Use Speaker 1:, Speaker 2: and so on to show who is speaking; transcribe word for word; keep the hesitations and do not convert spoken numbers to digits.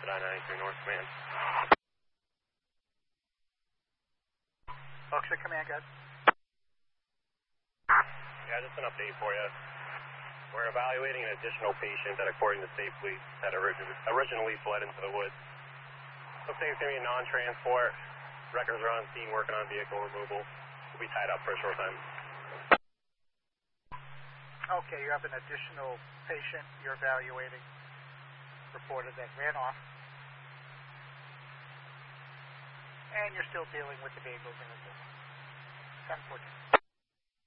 Speaker 1: nine ninety-three North Command.
Speaker 2: Oxford Command, guys.
Speaker 1: Yeah, just an update for you. We're evaluating an additional patient that, according to Safe Fleet, had origin originally fled into the woods. Looks like it's going to be a non-transport. Records are on scene working on vehicle removal. We'll be tied up for a short time.
Speaker 2: Okay, you have an additional patient you're evaluating, reported that ran off. And you're still dealing with the vehicles in the ten fourteen.